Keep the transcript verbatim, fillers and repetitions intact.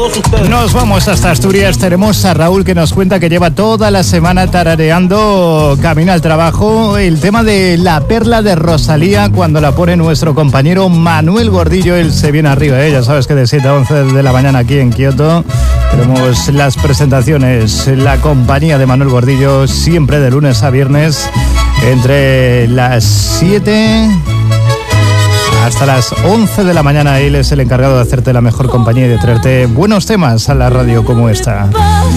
todos ustedes. Nos vamos hasta Asturias. Tenemos a Raúl que nos cuenta que lleva toda la semana tarareando camino al trabajo el tema de la perla de Rosalía cuando la pone nuestro compañero Manuel Gordillo. Él se viene arriba, ¿eh? Ya sabes que de siete a once de la mañana aquí en Kioto tenemos las presentaciones, la compañía de Manuel Gordillo, siempre de lunes a viernes entre las siete hasta las once de la mañana. Él es el encargado de hacerte la mejor compañía y de traerte buenos temas a la radio como esta.